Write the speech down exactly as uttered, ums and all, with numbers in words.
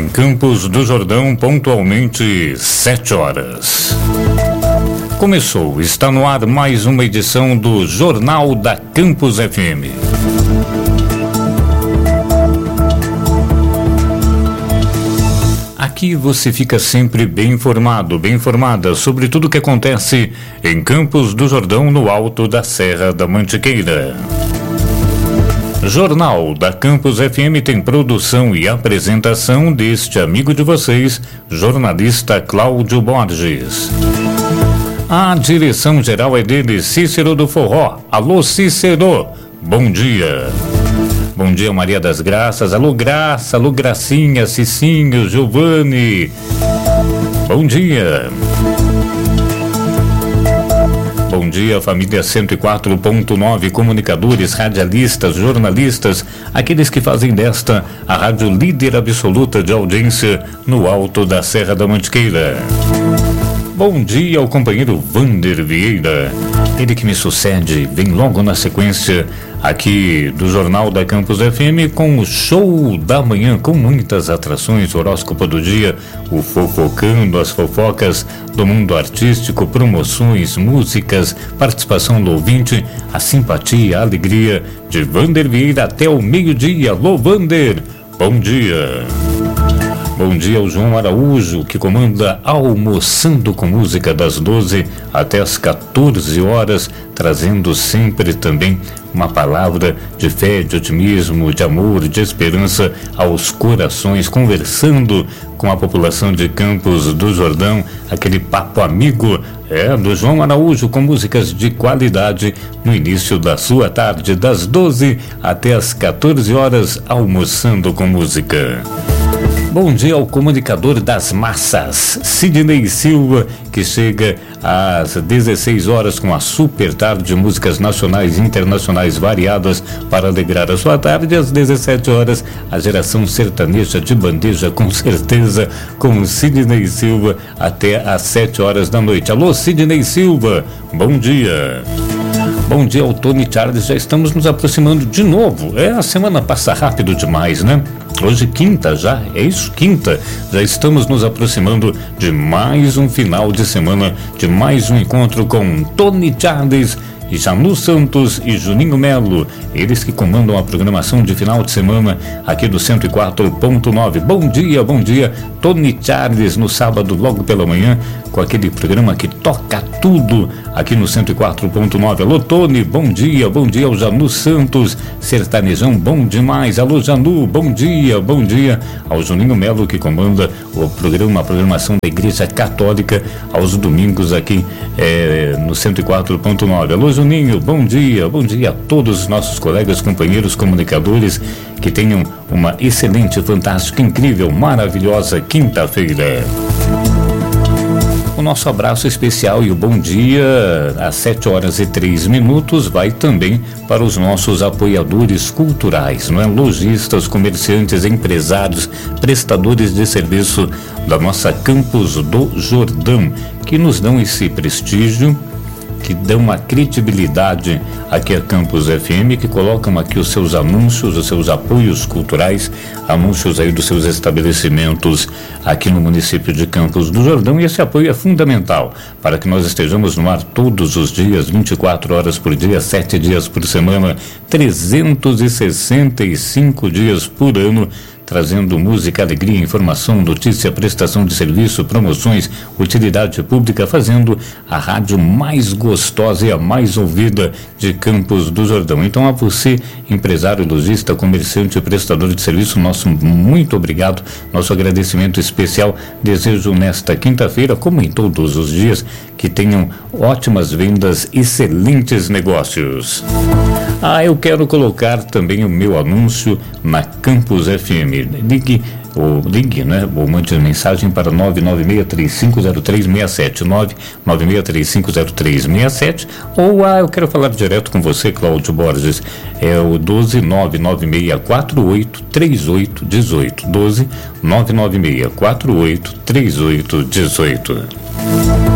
Em Campos do Jordão, pontualmente sete horas. Começou, está no ar mais uma edição do Jornal da Campus F M. Aqui você fica sempre bem informado, bem informada sobre tudo o que acontece em Campos do Jordão, no alto da Serra da Mantiqueira. Jornal da Campus F M tem produção e apresentação deste amigo de vocês, jornalista Cláudio Borges. A direção geral é dele, Cícero do Forró. Alô, Cícero, bom dia. Bom dia, Maria das Graças. Alô, Graça, alô, Gracinha, Cicinho, Giovanni. Bom dia. Bom dia, família cento e quatro ponto nove, comunicadores, radialistas, jornalistas, aqueles que fazem desta a rádio líder absoluta de audiência no alto da Serra da Mantiqueira. Bom dia ao companheiro Vander Vieira, ele que me sucede, vem logo na sequência aqui do Jornal da Campus F M com o Show da Manhã, com muitas atrações, horóscopo do dia, o Fofocando, as fofocas do mundo artístico, promoções, músicas, participação do ouvinte, a simpatia, a alegria de Vander Vieira até o meio-dia. Alô, Vander, bom dia. Bom dia ao João Araújo, que comanda Almoçando com Música das doze até as quatorze horas, trazendo sempre também uma palavra de fé, de otimismo, de amor, de esperança aos corações, conversando com a população de Campos do Jordão, aquele papo amigo é do João Araújo, com músicas de qualidade no início da sua tarde, das doze até as quatorze horas, Almoçando com Música. Bom dia ao comunicador das massas, Sidney Silva, que chega às dezesseis horas com a super tarde de músicas nacionais e internacionais variadas para alegrar a sua tarde. Às dezessete horas, a geração sertaneja de bandeja, com certeza, com Sidney Silva até às sete horas da noite. Alô, Sidney Silva, bom dia. Bom dia ao Tony Charles, já estamos nos aproximando de novo. É, a semana passa rápido demais, né? Hoje quinta já, é isso, quinta. Já estamos nos aproximando de mais um final de semana, de mais um encontro com Tony Charles e Janu Santos e Juninho Melo, eles que comandam a programação de final de semana aqui do cento e quatro ponto nove. Bom dia, bom dia, Tony Charles, no sábado logo pela manhã, com aquele programa que toca tudo aqui no cento e quatro ponto nove. Alô, Tony, bom dia, bom dia ao Janu Santos, sertanejão bom demais. Alô, Janu, bom dia, bom dia ao Juninho Melo, que comanda o programa, a programação da Igreja Católica aos domingos aqui é, no cento e quatro ponto nove. Alô, Juninho, bom dia, bom dia a todos os nossos colegas, companheiros, comunicadores, que tenham uma excelente, fantástica, incrível, maravilhosa quinta-feira. O nosso abraço especial e o bom dia às sete horas e três minutos vai também para os nossos apoiadores culturais, não é? Lojistas, comerciantes, empresários, prestadores de serviço da nossa Campos do Jordão, que nos dão esse prestígio, que dão uma credibilidade aqui a Campus F M, que colocam aqui os seus anúncios, os seus apoios culturais, anúncios aí dos seus estabelecimentos aqui no município de Campos do Jordão, e esse apoio é fundamental para que nós estejamos no ar todos os dias, vinte e quatro horas por dia, sete dias por semana, trezentos e sessenta e cinco dias por ano, trazendo música, alegria, informação, notícia, prestação de serviço, promoções, utilidade pública, fazendo a rádio mais gostosa e a mais ouvida de Campos do Jordão. Então, a você, empresário, lojista, comerciante, prestador de serviço, nosso muito obrigado, nosso agradecimento especial. Desejo nesta quinta-feira, como em todos os dias, que tenham ótimas vendas, excelentes negócios. Ah, eu quero colocar também o meu anúncio na Campus F M. Ligue, ou ligue, né? Ou mande mensagem para nove nove seis três cinco zero três seis sete, nove nove seis três cinco zero três seis sete, ou ah, eu quero falar direto com você, Cláudio Borges, é o doze nove nove seis quatro oito três oito um oito, doze nove nove seis quatro oito três oito um oito.